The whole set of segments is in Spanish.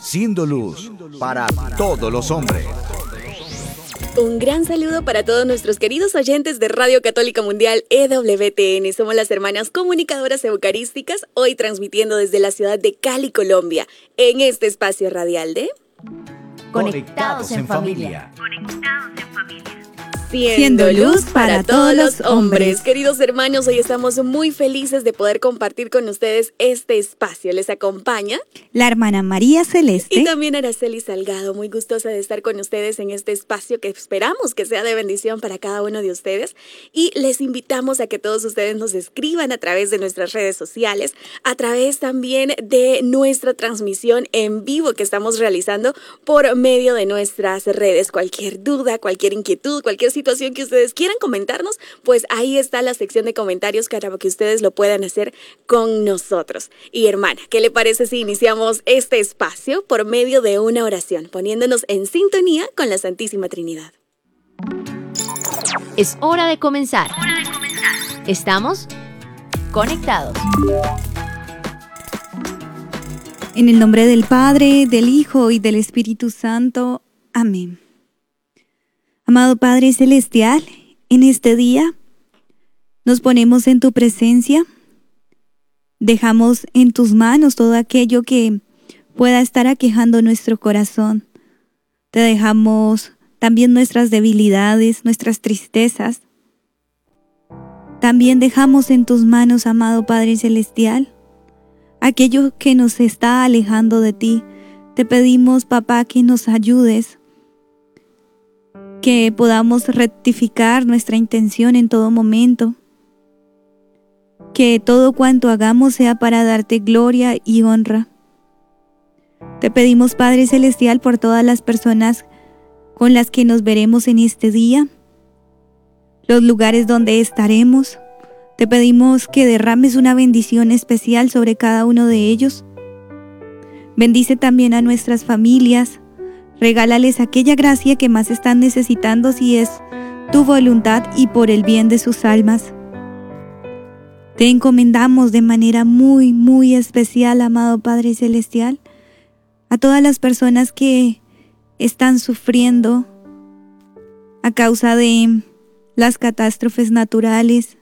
siendo luz para todos los hombres. Un gran saludo para todos nuestros queridos oyentes de Radio Católica Mundial EWTN. Somos las hermanas comunicadoras eucarísticas, hoy transmitiendo desde la ciudad de Cali, Colombia, en este espacio radial de Conectados en Familia. Siendo luz para todos los hombres. Queridos hermanos, hoy estamos muy felices de poder compartir con ustedes este espacio. Les acompaña la hermana María Celeste y también Araceli Salgado. Muy gustosa de estar con ustedes en este espacio que esperamos que sea de bendición para cada uno de ustedes. Y les invitamos a que todos ustedes nos escriban a través de nuestras redes sociales, a través también de nuestra transmisión en vivo que estamos realizando por medio de nuestras redes. Cualquier duda, cualquier inquietud, cualquier situación que ustedes quieran comentarnos, pues ahí está la sección de comentarios para que ustedes lo puedan hacer con nosotros. Y hermana, ¿qué le parece si iniciamos este espacio por medio de una oración, poniéndonos en sintonía con la Santísima Trinidad? Es hora de comenzar. Estamos conectados. En el nombre del Padre, del Hijo y del Espíritu Santo. Amén. Amado Padre Celestial, en este día nos ponemos en tu presencia, dejamos en tus manos todo aquello que pueda estar aquejando nuestro corazón. Te dejamos también nuestras debilidades, nuestras tristezas. También dejamos en tus manos, amado Padre Celestial, aquello que nos está alejando de ti. Te pedimos, papá, que nos ayudes, que podamos rectificar nuestra intención en todo momento, que todo cuanto hagamos sea para darte gloria y honra. Te pedimos, Padre Celestial, por todas las personas con las que nos veremos en este día, los lugares donde estaremos. Te pedimos que derrames una bendición especial sobre cada uno de ellos. Bendice también a nuestras familias. Regálales aquella gracia que más están necesitando si es tu voluntad y por el bien de sus almas. Te encomendamos de manera muy, muy especial, amado Padre Celestial, a todas las personas que están sufriendo a causa de las catástrofes naturales,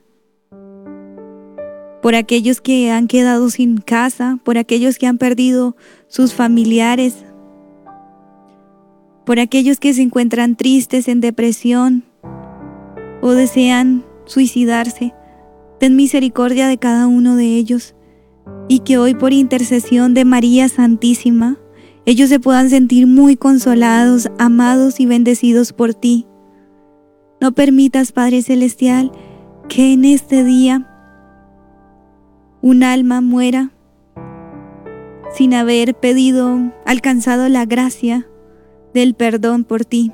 por aquellos que han quedado sin casa, por aquellos que han perdido sus familiares, por aquellos que se encuentran tristes, en depresión o desean suicidarse. Ten misericordia de cada uno de ellos y que hoy, por intercesión de María Santísima, ellos se puedan sentir muy consolados, amados y bendecidos por ti. No permitas, Padre Celestial, que en este día un alma muera sin haber alcanzado la gracia del perdón por ti.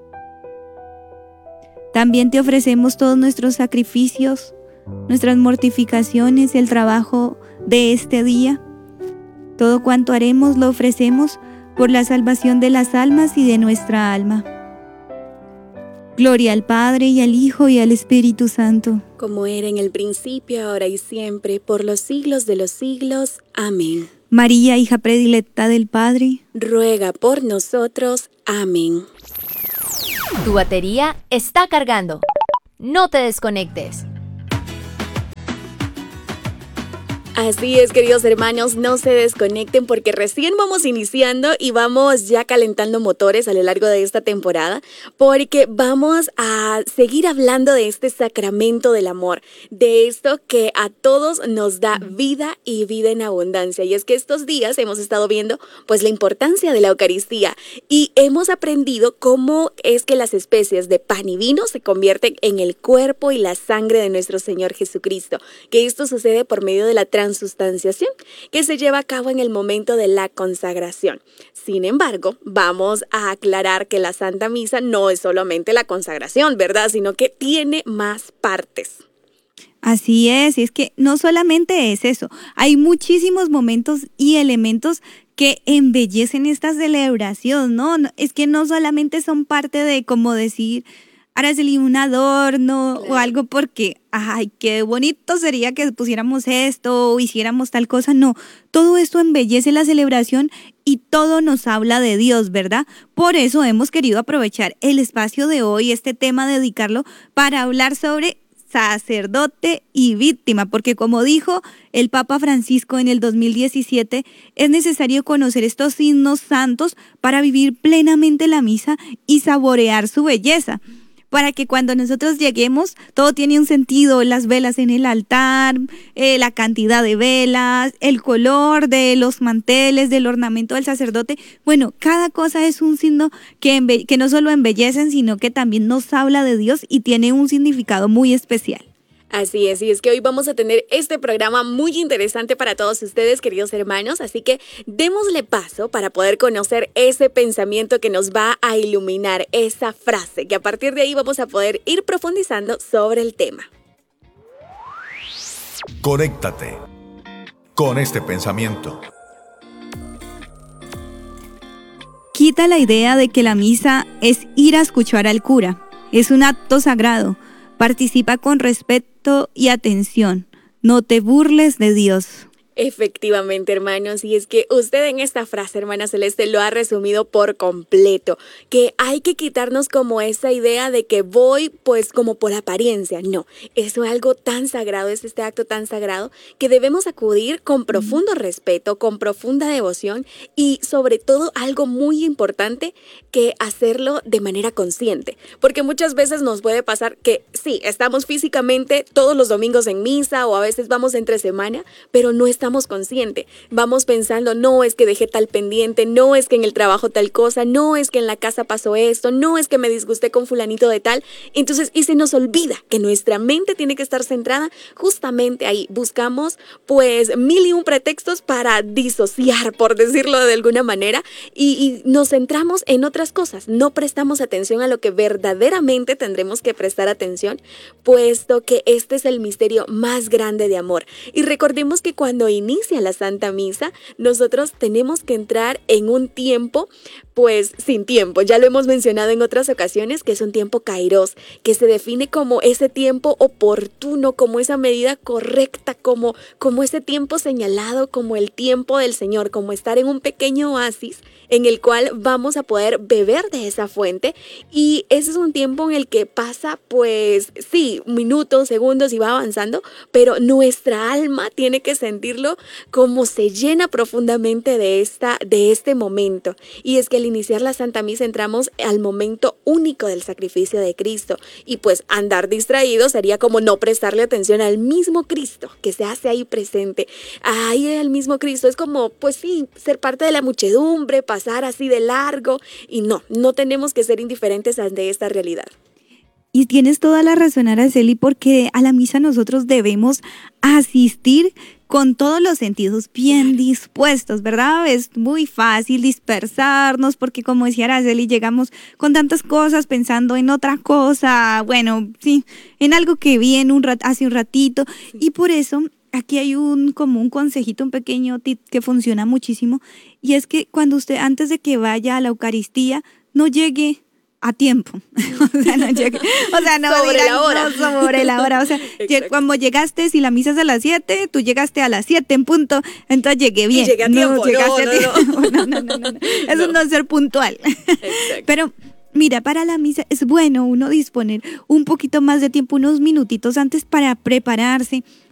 También te ofrecemos todos nuestros sacrificios, nuestras mortificaciones, el trabajo de este día. Todo cuanto haremos lo ofrecemos por la salvación de las almas y de nuestra alma. Gloria al Padre y al Hijo y al Espíritu Santo. Como era en el principio, ahora y siempre, por los siglos de los siglos. Amén. María, hija predilecta del Padre, ruega por nosotros. Amén. Tu batería está cargando. No te desconectes. Así es, queridos hermanos, no se desconecten porque recién vamos iniciando y vamos ya calentando motores a lo largo de esta temporada, porque vamos a seguir hablando de este sacramento del amor, de esto que a todos nos da vida y vida en abundancia. Y es que estos días hemos estado viendo pues la importancia de la Eucaristía y hemos aprendido cómo es que las especies de pan y vino se convierten en el cuerpo y la sangre de nuestro Señor Jesucristo, que esto sucede por medio de la transustanciación que se lleva a cabo en el momento de la consagración. Sin embargo, vamos a aclarar que la Santa Misa no es solamente la consagración, ¿verdad? Sino que tiene más partes. Así es, y es que no solamente es eso, hay muchísimos momentos y elementos que embellecen esta celebración, ¿no? Es que no solamente son parte de, como decir, Araceli, un adorno Claro. o algo porque, ay, qué bonito sería que pusiéramos esto o hiciéramos tal cosa. No, todo esto embellece la celebración y todo nos habla de Dios, ¿verdad? Por eso hemos querido aprovechar el espacio de hoy, este tema, dedicarlo para hablar sobre sacerdote y víctima, porque como dijo el Papa Francisco en el 2017, es necesario conocer estos signos santos para vivir plenamente la misa y saborear su belleza, para que cuando nosotros lleguemos todo tiene un sentido, las velas en el altar, la cantidad de velas, el color de los manteles, del ornamento del sacerdote. Bueno, cada cosa es un signo que no solo embellecen, sino que también nos habla de Dios y tiene un significado muy especial. Así es, y es que hoy vamos a tener este programa muy interesante para todos ustedes, queridos hermanos, así que démosle paso para poder conocer ese pensamiento que nos va a iluminar, esa frase, que a partir de ahí vamos a poder ir profundizando sobre el tema. Conéctate con este pensamiento. Quita la idea de que la misa es ir a escuchar al cura. Es un acto sagrado. Participa con respeto y atención. No te burles de Dios. Efectivamente, hermanos, y es que usted en esta frase, hermana Celeste, lo ha resumido por completo, que hay que quitarnos como esa idea de que voy pues como por apariencia. No, eso es algo tan sagrado, es este acto tan sagrado que debemos acudir con profundo respeto, con profunda devoción y sobre todo algo muy importante, que hacerlo de manera consciente, porque muchas veces nos puede pasar que sí, estamos físicamente todos los domingos en misa o a veces vamos entre semana, pero no estamos conscientes, vamos pensando, no es que dejé tal pendiente, no es que en el trabajo tal cosa, no es que en la casa pasó esto, no es que me disgusté con fulanito de tal, entonces y se nos olvida que nuestra mente tiene que estar centrada justamente ahí, buscamos pues 1001 pretextos para disociar, por decirlo de alguna manera, y nos centramos en otras cosas, no prestamos atención a lo que verdaderamente tendremos que prestar atención, puesto que este es el misterio más grande de amor. Y recordemos que cuando inicia la Santa Misa, nosotros tenemos que entrar en un tiempo, pues sin tiempo. Ya lo hemos mencionado en otras ocasiones, que es un tiempo kairos, que se define como ese tiempo oportuno, como esa medida correcta, como ese tiempo señalado, como el tiempo del Señor, como estar en un pequeño oasis en el cual vamos a poder beber de esa fuente, y ese es un tiempo en el que pasa pues sí, minutos, segundos y va avanzando, pero nuestra alma tiene que sentirlo como se llena profundamente de este momento. Y es que al iniciar la Santa Misa entramos al momento único del sacrificio de Cristo, y pues andar distraído sería como no prestarle atención al mismo Cristo que se hace ahí presente. Ahí el mismo Cristo es como pues sí, ser parte de la muchedumbre, pasar así de largo, y no tenemos que ser indiferentes ante esta realidad. Y tienes toda la razón, Araceli, porque a la misa nosotros debemos asistir con todos los sentidos bien dispuestos, ¿verdad? Es muy fácil dispersarnos porque, como decía Araceli, llegamos con tantas cosas pensando en otra cosa, bueno, sí, en algo que vi hace un ratito, y por eso aquí hay como un consejito, un pequeño tip que funciona muchísimo, y es que cuando usted, antes de que vaya a la Eucaristía, no llegue a tiempo, o sea, no llegue, o sea, no sobre dirán, la hora. no, sobre la hora, o sea, cuando llegaste, si la misa es a las 7, tú llegaste a las 7 en punto, entonces llegué bien. Y llegué a tiempo, llegaste a tiempo. no. No. Eso no es ser puntual. Exacto. Pero mira, para la misa es bueno uno disponer un poquito más de tiempo, unos minutitos antes para prepararse,